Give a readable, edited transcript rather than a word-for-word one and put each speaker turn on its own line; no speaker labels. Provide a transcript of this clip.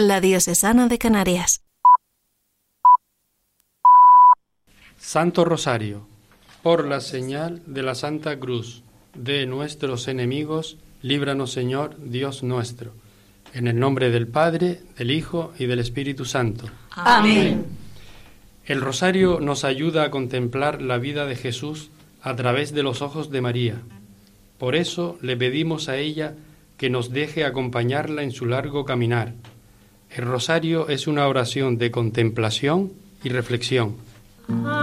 la Diocesana de Canarias.
Santo Rosario, por la señal de la Santa Cruz de nuestros enemigos, líbranos, Señor, Dios nuestro. En el nombre del Padre, del Hijo y del Espíritu Santo.
Amén.
El rosario nos ayuda a contemplar la vida de Jesús a través de los ojos de María. Por eso le pedimos a ella que nos deje acompañarla en su largo caminar. El rosario es una oración de contemplación y reflexión.